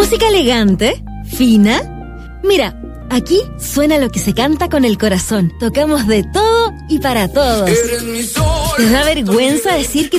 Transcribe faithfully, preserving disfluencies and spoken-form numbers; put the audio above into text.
¿Música elegante? ¿Fina? Mira, aquí suena lo que se canta con el corazón. Tocamos de todo y para todos. ¿Te da vergüenza decir que